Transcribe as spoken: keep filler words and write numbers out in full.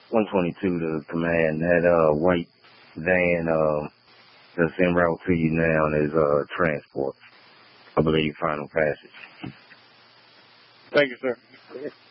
one twenty-two to command. That uh, white van uh, that's en route to you now is uh, transport. I believe final passage. Thank you, sir.